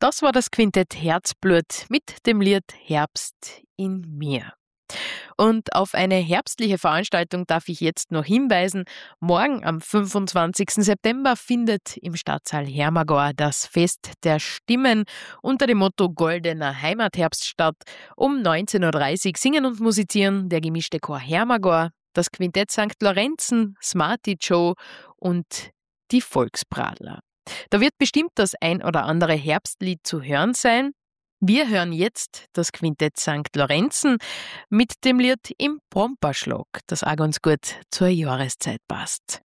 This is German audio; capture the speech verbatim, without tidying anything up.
Das war das Quintett Herzblut mit dem Lied Herbst in mir. Und auf eine herbstliche Veranstaltung darf ich jetzt noch hinweisen. Morgen am fünfundzwanzigsten September findet im Stadtsaal Hermagor das Fest der Stimmen unter dem Motto Goldener Heimatherbst statt. Um neunzehn Uhr dreißig singen und musizieren der gemischte Chor Hermagor, das Quintett Sankt Lorenzen, Smarty Joe und die Volkspradler. Da wird bestimmt das ein oder andere Herbstlied zu hören sein. Wir hören jetzt das Quintett Sankt Lorenzen mit dem Lied Im Bromperschlag, das auch ganz gut zur Jahreszeit passt.